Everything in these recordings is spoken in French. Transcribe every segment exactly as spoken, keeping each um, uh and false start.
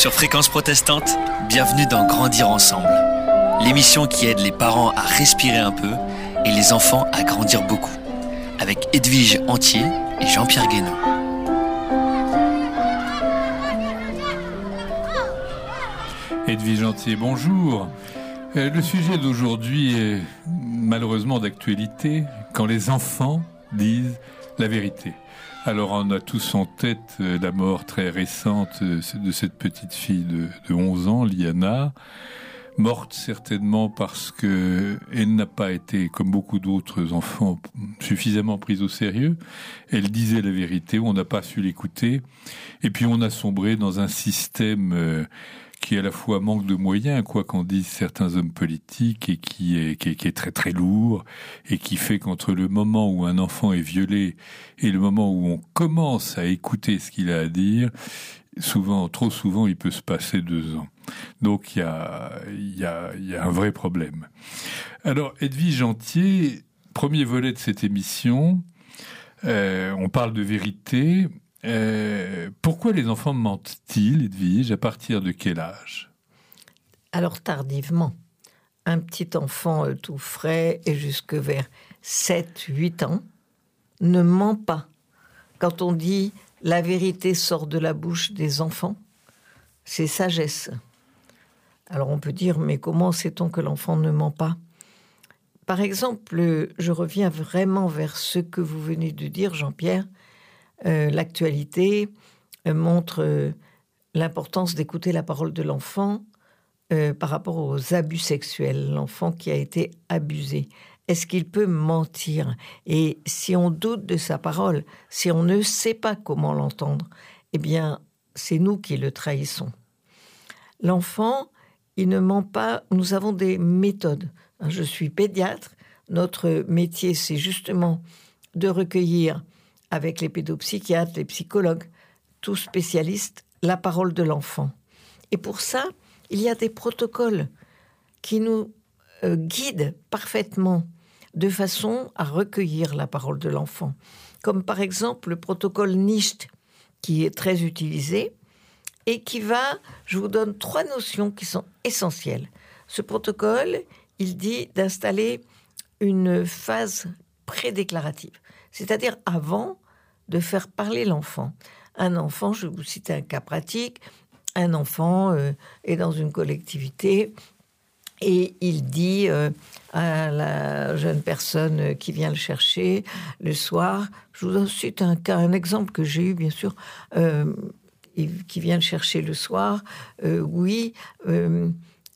Sur Fréquence Protestante, bienvenue dans Grandir Ensemble, l'émission qui aide les parents à respirer un peu et les enfants à grandir beaucoup, avec Edwige Antier et Jean-Pierre Guénon. Edwige Antier, bonjour. Euh, le sujet d'aujourd'hui est malheureusement d'actualité, quand les enfants disent la vérité. Alors on a tous en tête euh, la mort très récente euh, de cette petite fille de, de onze ans, Liana, morte certainement parce que elle n'a pas été, comme beaucoup d'autres enfants, suffisamment prise au sérieux. Elle disait la vérité, on n'a pas su l'écouter, et puis on a sombré dans un système euh, qui à la fois manque de moyens, quoi qu'en disent certains hommes politiques, et qui est, qui est, qui est très très lourd, et qui fait qu'entre le moment où un enfant est violé et le moment où on commence à écouter ce qu'il a à dire, souvent, trop souvent, il peut se passer deux ans. Donc il y a, il y a, il y a un vrai problème. Alors, Edwige Antier, premier volet de cette émission, euh, on parle de vérité. Euh, pourquoi les enfants mentent-ils, Edwige, à partir de quel âge ? Alors tardivement. Un petit enfant euh, tout frais et jusque vers sept huit ans ne ment pas. Quand on dit « la vérité sort de la bouche des enfants », c'est sagesse. Alors on peut dire « mais comment sait-on que l'enfant ne ment pas ?» Par exemple, je reviens vraiment vers ce que vous venez de dire, Jean-Pierre. Euh, l'actualité euh, montre euh, l'importance d'écouter la parole de l'enfant euh, par rapport aux abus sexuels, l'enfant qui a été abusé. Est-ce qu'il peut mentir ? Et si on doute de sa parole, si on ne sait pas comment l'entendre, eh bien, c'est nous qui le trahissons. L'enfant, il ne ment pas. Nous avons des méthodes. Je suis pédiatre. Notre métier, c'est justement de recueillir avec les pédopsychiatres, les psychologues, tous spécialistes, la parole de l'enfant. Et pour ça, il y a des protocoles qui nous euh, guident parfaitement de façon à recueillir la parole de l'enfant. Comme par exemple le protocole N I S T, qui est très utilisé et qui va, je vous donne trois notions qui sont essentielles. Ce protocole, il dit d'installer une phase prédéclarative, c'est-à-dire avant de faire parler l'enfant. Un enfant, je vais vous citer un cas pratique, un enfant euh, est dans une collectivité et il dit euh, à la jeune personne qui vient le chercher le soir, je vous cite un cas, un exemple que j'ai eu bien sûr, euh, qui vient le chercher le soir, euh, oui, euh,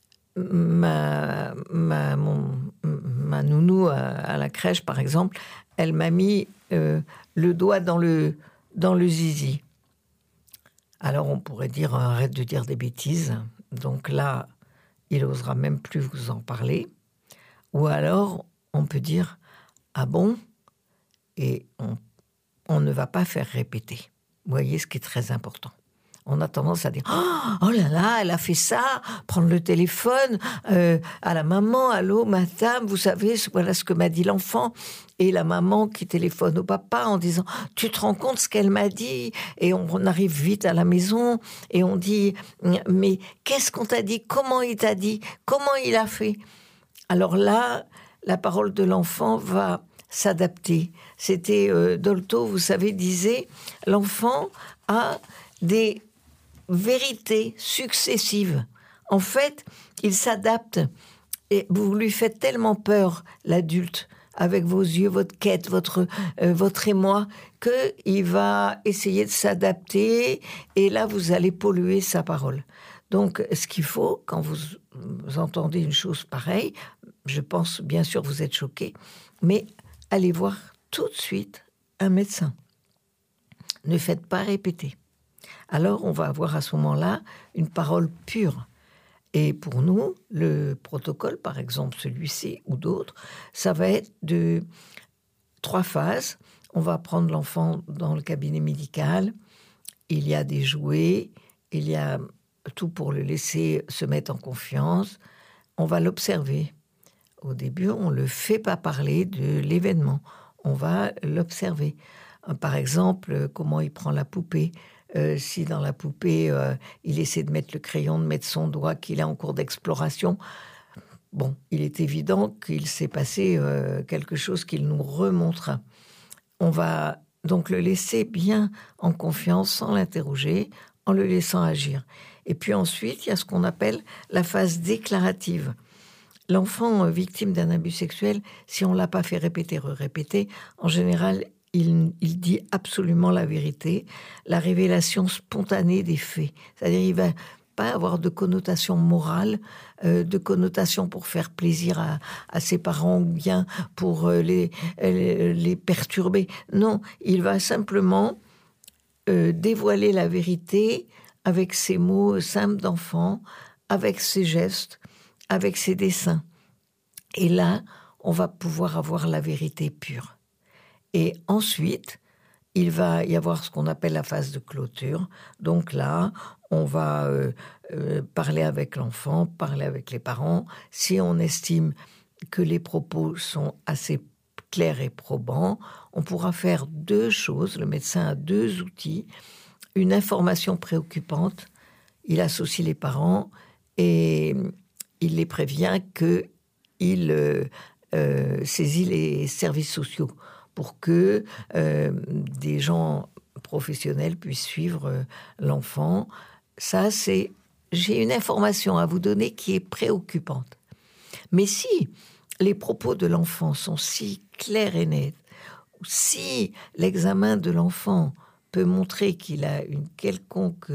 ma, ma, mon, ma nounou à, à la crèche par exemple, elle m'a mis euh, le doigt dans le, dans le zizi. Alors on pourrait dire, arrête de dire des bêtises. Donc là, il n'osera même plus vous en parler. Ou alors, on peut dire, ah bon ? Et on, on ne va pas faire répéter. Vous voyez ce qui est très important. On a tendance à dire « Oh là là, elle a fait ça !» Prendre le téléphone euh, à la maman. « Allô, madame, vous savez, voilà ce que m'a dit l'enfant. » Et la maman qui téléphone au papa en disant « Tu te rends compte ce qu'elle m'a dit ?» Et on, on arrive vite à la maison et on dit « Mais qu'est-ce qu'on t'a dit ? Comment il t'a dit ? Comment il a fait ?» Alors là, la parole de l'enfant va s'adapter. C'était euh, Dolto, vous savez, disait « L'enfant a des vérités successives. En fait, il s'adapte. Et vous lui faites tellement peur, l'adulte, avec vos yeux, votre quête, votre, euh, votre émoi, qu'il va essayer de s'adapter et là, vous allez polluer sa parole. Donc, ce qu'il faut, quand vous, vous entendez une chose pareille, je pense, bien sûr, vous êtes choqué, mais allez voir tout de suite un médecin. Ne faites pas répéter. Alors, on va avoir à ce moment-là une parole pure. Et pour nous, le protocole, par exemple celui-ci ou d'autres, ça va être de trois phases. On va prendre l'enfant dans le cabinet médical. Il y a des jouets, il y a tout pour le laisser se mettre en confiance. On va l'observer. Au début, on ne le fait pas parler de l'événement. On va l'observer. Par exemple, comment il prend la poupée. euh, si dans la poupée, euh, il essaie de mettre le crayon, de mettre son doigt, qu'il est en cours d'exploration, bon, il est évident qu'il s'est passé euh, quelque chose qu'il nous remontrera. On va donc le laisser bien en confiance, sans l'interroger, en le laissant agir. Et puis ensuite, il y a ce qu'on appelle la phase déclarative. L'enfant euh, victime d'un abus sexuel, si on ne l'a pas fait répéter, répéter, en général, il, il dit absolument la vérité, la révélation spontanée des faits. C'est-à-dire qu'il ne va pas avoir de connotation morale, euh, de connotation pour faire plaisir à, à ses parents ou bien pour euh, les, les, les perturber. Non, il va simplement euh, dévoiler la vérité avec ses mots simples d'enfant, avec ses gestes, avec ses dessins. Et là, on va pouvoir avoir la vérité pure. Et ensuite, il va y avoir ce qu'on appelle la phase de clôture. Donc là, on va euh, euh, parler avec l'enfant, parler avec les parents. Si on estime que les propos sont assez clairs et probants, on pourra faire deux choses. Le médecin a deux outils. Une information préoccupante, il associe les parents et il les prévient qu'il euh, euh, saisit les services sociaux pour que euh, des gens professionnels puissent suivre euh, l'enfant. Ça, c'est... J'ai une information à vous donner qui est préoccupante. Mais si les propos de l'enfant sont si clairs et nets, ou si l'examen de l'enfant peut montrer qu'il a une quelconque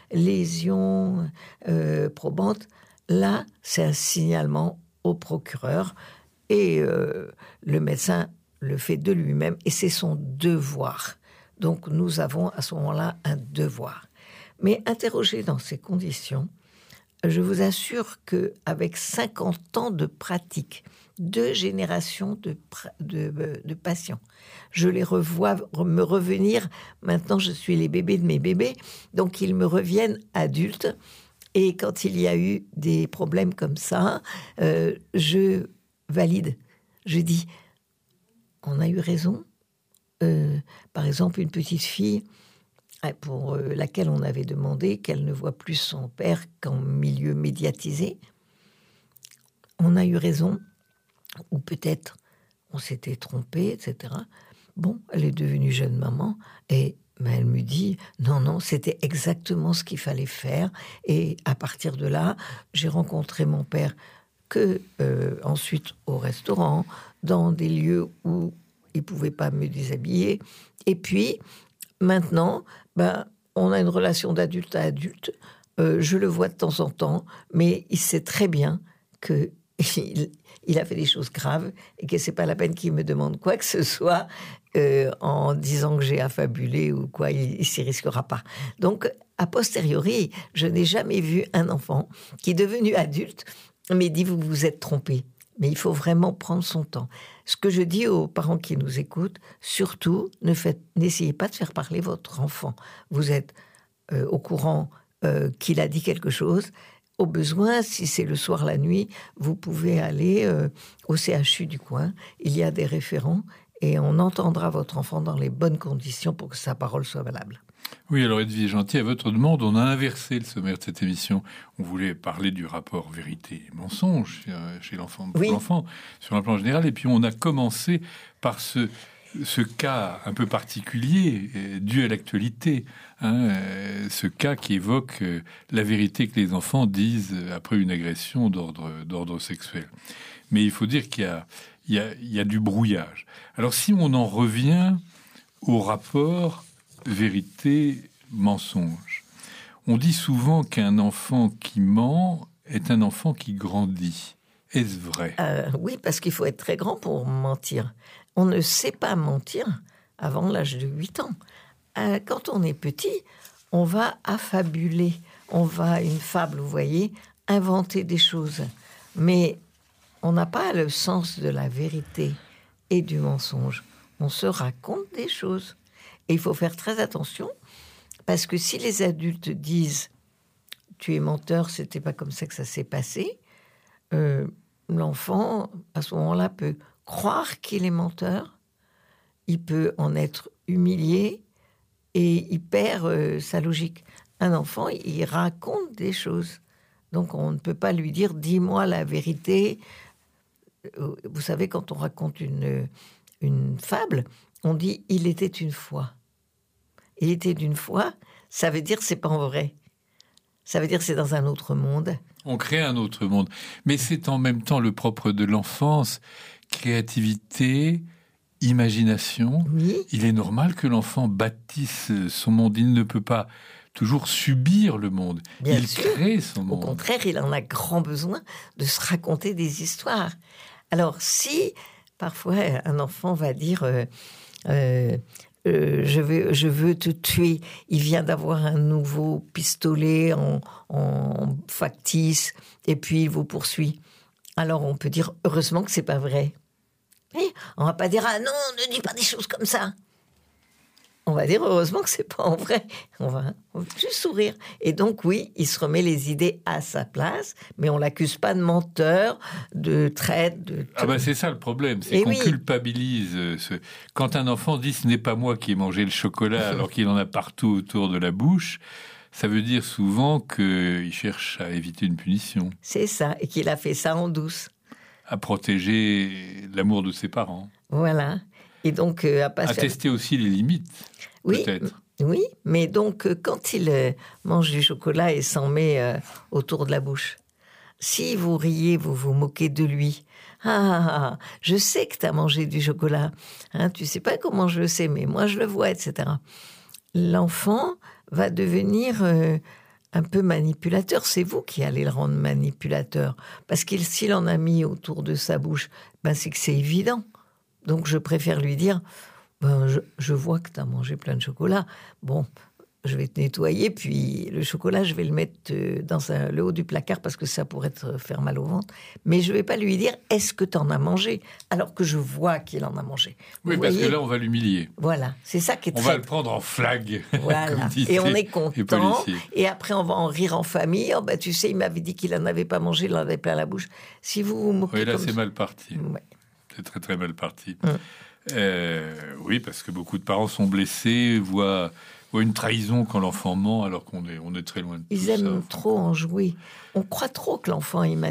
lésion euh, probante, là, c'est un signalement au procureur et euh, le médecin le fait de lui-même et c'est son devoir. Donc, nous avons à ce moment-là un devoir. Mais interrogé dans ces conditions, je vous assure qu'avec cinquante ans de pratique, deux générations de, de, de patients, je les revois me revenir. Maintenant, je suis les bébés de mes bébés, donc ils me reviennent adultes. Et quand il y a eu des problèmes comme ça, euh, je valide. Je dis, on a eu raison. Euh, par exemple, une petite fille pour laquelle on avait demandé qu'elle ne voit plus son père qu'en milieu médiatisé. On a eu raison, ou peut-être on s'était trompé, et cetera. Bon, elle est devenue jeune maman et ben, elle me dit non, non, c'était exactement ce qu'il fallait faire. Et à partir de là, j'ai rencontré mon père que euh, ensuite au restaurant, dans des lieux où il ne pouvait pas me déshabiller. Et puis, maintenant, ben, on a une relation d'adulte à adulte. Euh, je le vois de temps en temps, mais il sait très bien qu'il il a fait des choses graves et que c'est pas la peine qu'il me demande quoi que ce soit euh, en disant que j'ai affabulé ou quoi, il, il s'y risquera pas. Donc, a posteriori, je n'ai jamais vu un enfant qui est devenu adulte mais dit vous vous êtes trompé. Mais il faut vraiment prendre son temps. Ce que je dis aux parents qui nous écoutent, surtout, ne faites, n'essayez pas de faire parler votre enfant. Vous êtes euh, au courant euh, qu'il a dit quelque chose. Au besoin, si c'est le soir, la nuit, vous pouvez aller euh, au C H U du coin. Il y a des référents et on entendra votre enfant dans les bonnes conditions pour que sa parole soit valable. Oui, alors Edwige Antier, à votre demande, on a inversé le sommaire de cette émission. On voulait parler du rapport vérité et mensonge chez l'enfant, pour oui. l'enfant, sur un plan général, et puis on a commencé par ce, ce cas un peu particulier, euh, dû à l'actualité, hein, euh, ce cas qui évoque euh, la vérité que les enfants disent après une agression d'ordre, d'ordre sexuel. Mais il faut dire qu'il y a, il y a, il y a du brouillage. Alors si on en revient au rapport vérité-mensonge. On dit souvent qu'un enfant qui ment est un enfant qui grandit. Est-ce vrai ? euh, Oui, parce qu'il faut être très grand pour mentir. On ne sait pas mentir avant l'âge de huit ans. Euh, quand on est petit, on va affabuler. On va, une fable, vous voyez, inventer des choses. Mais on n'a pas le sens de la vérité et du mensonge. On se raconte des choses. Et il faut faire très attention, parce que si les adultes disent « tu es menteur, c'était pas comme ça que ça s'est passé euh, », l'enfant, à ce moment-là, peut croire qu'il est menteur, il peut en être humilié, et il perd euh, sa logique. Un enfant, il raconte des choses. Donc, on ne peut pas lui dire « dis-moi la vérité ». Vous savez, quand on raconte une, une fable, on dit « il était une fois ». « Il était d'une fois », ça veut dire « c'est pas en vrai ». Ça veut dire « c'est dans un autre monde ». On crée un autre monde. Mais c'est en même temps le propre de l'enfance. Créativité, imagination. Oui. Il est normal que l'enfant bâtisse son monde. Il ne peut pas toujours subir le monde. Bien il sûr. crée son Au monde. contraire, il en a grand besoin de se raconter des histoires. Alors, si parfois un enfant va dire euh, euh, euh, je veux, je veux te tuer, il vient d'avoir un nouveau pistolet en, en factice, et puis il vous poursuit. Alors, on peut dire heureusement que c'est pas vrai. Et on va pas dire ah non, ne dis pas des choses comme ça. On va dire heureusement que c'est pas en vrai. On va, on va juste sourire. Et donc oui, il se remet les idées à sa place, mais on l'accuse pas de menteur, de traître, de... Ah ben c'est ça le problème, c'est Et qu'on oui. culpabilise. Ce... Quand un enfant dit ce n'est pas moi qui ai mangé le chocolat alors qu'il en a partout autour de la bouche, ça veut dire souvent qu'il cherche à éviter une punition. C'est ça, et qu'il a fait ça en douce. À protéger l'amour de ses parents. Voilà. Et donc, euh, à, pas à faire... tester aussi les limites, oui, peut-être. Oui, mais donc, euh, quand il euh, mange du chocolat et s'en met euh, autour de la bouche, si vous riez, vous vous moquez de lui. Ah, ah, ah, je sais que tu as mangé du chocolat. Hein, tu sais pas comment je le sais, mais moi, je le vois, et cetera. L'enfant va devenir euh, un peu manipulateur. C'est vous qui allez le rendre manipulateur. Parce que s'il en a mis autour de sa bouche, ben, c'est que c'est évident. Donc, je préfère lui dire, ben, je, je vois que tu as mangé plein de chocolat. Bon, je vais te nettoyer, puis le chocolat, je vais le mettre dans un, le haut du placard parce que ça pourrait te faire mal au ventre. Mais je ne vais pas lui dire, est-ce que tu en as mangé? Alors que je vois qu'il en a mangé. Oui, Vous parce voyez? que là, on va l'humilier. Voilà, c'est ça qui est on très... va le prendre en flag. Voilà, et on est content. Et après, on va en rire en famille. Oh, ben, tu sais, il m'avait dit qu'il n'en avait pas mangé, il en avait plein la bouche. Si vous vous moquez oui, là, comme c'est ça... mal parti. Ouais. C'est très, très mal parti. Hum. Euh, oui, parce que beaucoup de parents sont blessés, voient, voient une trahison quand l'enfant ment, alors qu'on est, on est très loin de Ils tout ça. aiment Enfin, trop en jouer. On croit trop que l'enfant est